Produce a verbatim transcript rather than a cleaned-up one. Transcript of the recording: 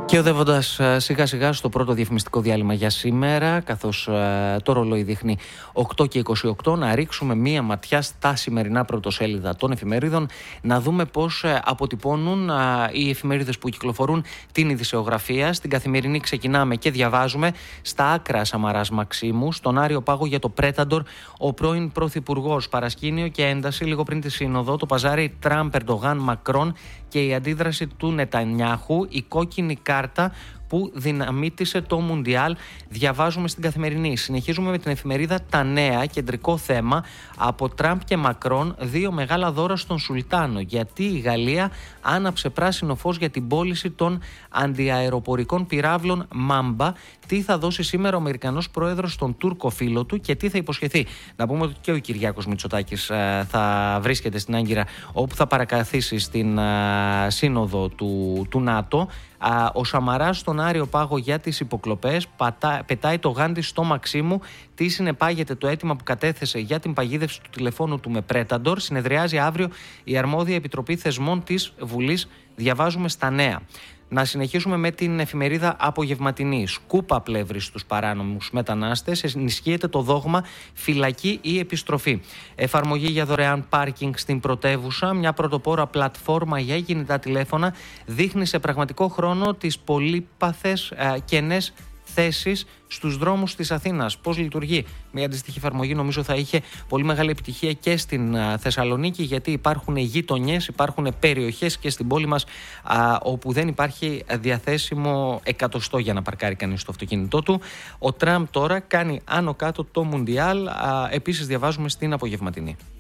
Και οδεύοντας σιγά σιγά στο πρώτο διαφημιστικό διάλειμμα για σήμερα, καθώς ε, το ρολόι δείχνει οκτώ και είκοσι οκτώ, να ρίξουμε μία ματιά στα σημερινά πρωτοσέλιδα των εφημερίδων, να δούμε πώς ε, αποτυπώνουν ε, οι εφημερίδες που κυκλοφορούν την ειδησεογραφία. Στην Καθημερινή ξεκινάμε και διαβάζουμε στα άκρα Σαμαράς Μαξίμου, στον Άριο Πάγο για το Πρέταντορ, ο πρώην πρωθυπουργός, παρασκήνιο και ένταση λίγο πριν τη Σύνοδο, το παζάρι Τραμπ, Ερντογάν, Μακρόν και η αντίδραση του Νετανιάχου, η κόκκινη κάρτα που δυναμίτισε το Μουντιάλ, διαβάζουμε στην Καθημερινή. Συνεχίζουμε με την εφημερίδα Τα Νέα, κεντρικό θέμα, από Τραμπ και Μακρόν, δύο μεγάλα δώρα στον Σουλτάνο. Γιατί η Γαλλία άναψε πράσινο φως για την πώληση των αντιαεροπορικών πυράβλων Μάμπα. Τι θα δώσει σήμερα ο Αμερικανός πρόεδρος στον Τούρκο φίλο του και τι θα υποσχεθεί. Να πούμε ότι και ο Κυριάκος Μητσοτάκης ε, θα βρίσκεται στην Άγκυρα, όπου θα παρακαθίσει στην ε, σύνοδο του, του ΝΑΤΟ. Ο Σαμαράς στον Άριο Πάγο για τις υποκλοπές, πατά, πετάει το γάντι στο Μαξίμου. Τι συνεπάγεται το αίτημα που κατέθεσε για την παγίδευση του τηλεφώνου του με Πρέταντορ. Συνεδριάζει αύριο η αρμόδια επιτροπή θεσμών της Βουλής, διαβάζουμε στα Νέα. Να συνεχίσουμε με την εφημερίδα Απογευματινή. Σκούπα πλεύρη στους παράνομους μετανάστες. Ενισχύεται το δόγμα φυλακή ή επιστροφή. Εφαρμογή για δωρεάν πάρκινγκ στην πρωτεύουσα. Μια πρωτοπόρα πλατφόρμα για κινητά τηλέφωνα δείχνει σε πραγματικό χρόνο τις πολύπαθες ε, κενές θέσεις στους δρόμους της Αθήνας. Πώς λειτουργεί. Μια αντίστοιχη εφαρμογή νομίζω θα είχε πολύ μεγάλη επιτυχία και στην α, Θεσσαλονίκη, γιατί υπάρχουν γειτονιές, υπάρχουν περιοχές και στην πόλη μας α, όπου δεν υπάρχει διαθέσιμο εκατοστό για να παρκάρει κανείς το αυτοκίνητό του. Ο Τραμπ τώρα κάνει άνω κάτω το Μουντιάλ. Επίσης διαβάζουμε στην Απογευματινή.